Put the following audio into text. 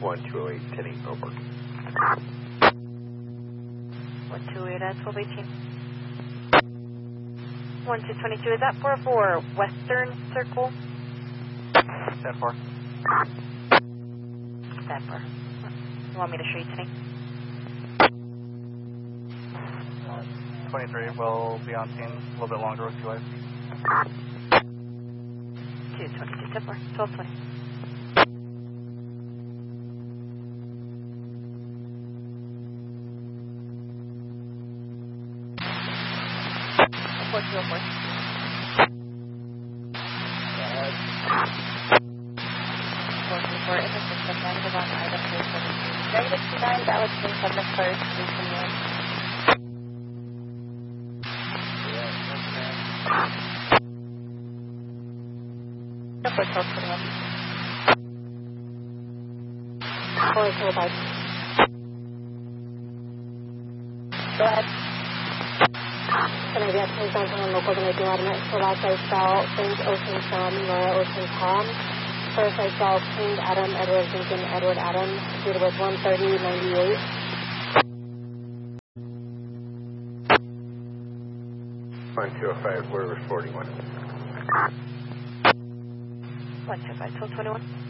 1208, 10-8, over. 128 at 1218. 1222, is that for Western Circle? That far. That far. You want me to show you today? 23 will be on scene a little bit longer with QA. 222, step 4, 1220. Report 204. In the system, negative on item 317. Negative 29, valid pin subject first, 321. Report 1221. Forward to a bike. Go ahead. Can I get things on from local to make you automatic for last I spell Things Ocean Sam, Nora Ocean Tom. First I spell King Adam, Edward Lincoln, Edward Adam, computed with 13098. Fine, 205, we're 41. 125, 1221.